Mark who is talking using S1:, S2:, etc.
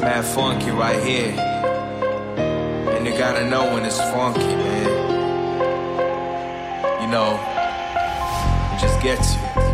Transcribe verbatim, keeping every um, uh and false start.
S1: Mad funky right here. And you gotta know when it's funky, man. You know, it just gets you.